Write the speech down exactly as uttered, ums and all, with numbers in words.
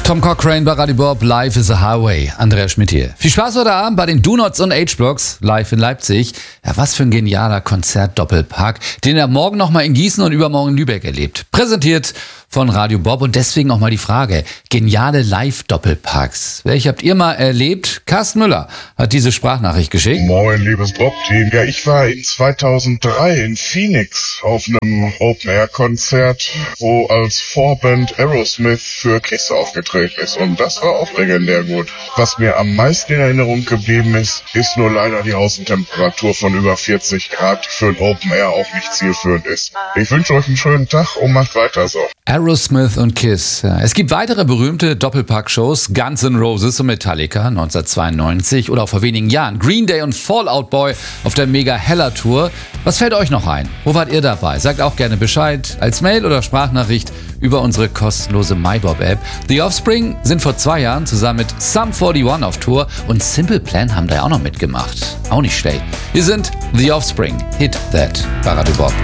Tom Cochrane bei Radio Bob, Life is a Highway. Andrea Schmidt hier. Viel Spaß heute Abend bei den Do-Nots und H-Blocks live in Leipzig. Ja, was für ein genialer Konzert-Doppelpack, den er morgen nochmal in Gießen und übermorgen in Lübeck erlebt. Präsentiert von Radio Bob und deswegen auch mal die Frage, geniale Live-Doppelpacks. Welche habt ihr mal erlebt? Carsten Müller hat diese Sprachnachricht geschickt. Moin, liebes Bob-Team. Ja, ich war in zweitausenddrei in Phoenix auf einem Open-Air-Konzert, wo als Vorband Aerosmith für Kiss aufgetreten ist. Und das war auch legendär gut. Was mir am meisten in Erinnerung geblieben ist, ist nur leider die Außentemperatur von über vierzig Grad, die für ein Open-Air auch nicht zielführend ist. Ich wünsche euch einen schönen Tag und macht weiter so. Aerosmith und Kiss. Ja, es gibt weitere berühmte Doppelpack-Shows, Guns N' Roses und Metallica neunzehnhundertzweiundneunzig oder auch vor wenigen Jahren Green Day und Fall Out Boy auf der Mega Hella Tour. Was fällt euch noch ein? Wo wart ihr dabei? Sagt auch gerne Bescheid als Mail oder Sprachnachricht über unsere kostenlose MyBob-App. The Offspring sind vor zwei Jahren zusammen mit Sum einundvierzig auf Tour und Simple Plan haben da ja auch noch mitgemacht. Auch nicht schlecht. Wir sind The Offspring. Hit That bei Radio Bob.